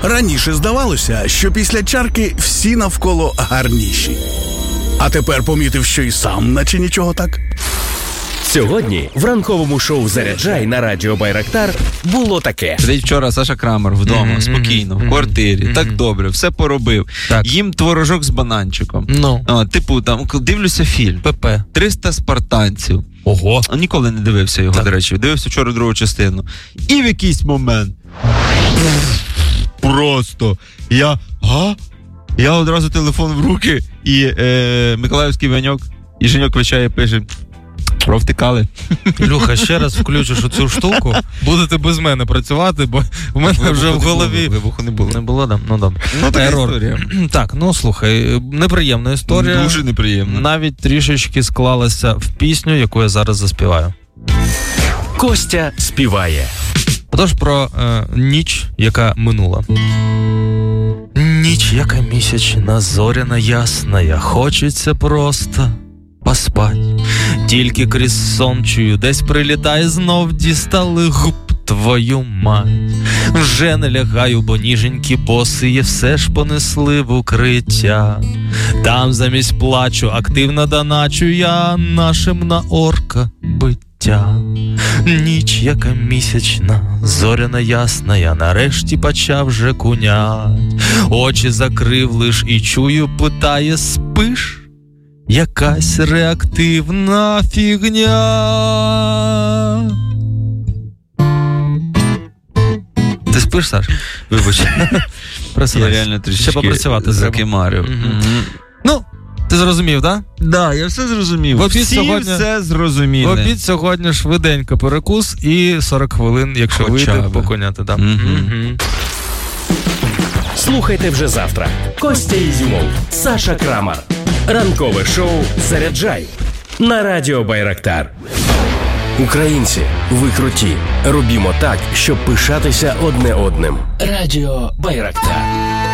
Раніше здавалося, що після чарки всі навколо гарніші. А тепер помітив, що і сам, наче нічого так. Сьогодні в ранковому шоу «Заряджай» на радіо Байрактар було таке. Сидить вчора Саша Крамер вдома, спокійно, в квартирі, так добре, все поробив. Так. Їм творожок з бананчиком. Типу, там, дивлюся фільм. ПП. 300 спартанців. Ого. Ніколи не дивився його, до речі. Дивився вчора другу частину. І в якийсь момент просто я одразу телефон в руки, і Миколаївський Ваньок, і Женьок включає, пише: провтикали. Люха, ще раз включиш оцю штуку, будете без мене працювати, бо в мене вже в голові... Вибуху не було. Не було, да? Ну, добре. Ну, така історія. Так, ну, слухай, неприємна історія. Дуже неприємна. Навіть трішечки склалася в пісню, яку я зараз заспіваю. Костя співає. Отож, про ніч, яка минула. Ніч, яка місячна, зоряна, ясна, хочеться просто поспать. Тільки крізь сон чую, десь прилітає, знов дістали губ твою мать. Вже не лягаю, бо ніженькі босиє все ж понесли в укриття. Там замість плачу активно доначу я нашим на орка биття. Ніч, яка місячна, зоряна, ясна, я нарешті почав вже кунять. Очі закрив лиш і чую, питає: спиш? Якась реактивна фігня. Ти спиш, Саш? Вибач. Я реально трішечки закимарив. Ну, ти зрозумів, так? Да, я все зрозумів. Все зрозуміли. В обід сьогодні швиденько перекус і 40 хвилин, якщо вийде, поконяти. Да. Слухайте вже завтра. Костя Ізюмов, Саша Крамер. Ранкове шоу «Заряджай» на радіо Байрактар. Українці, ви круті. Робімо так, щоб пишатися одне одним. Радіо Байрактар.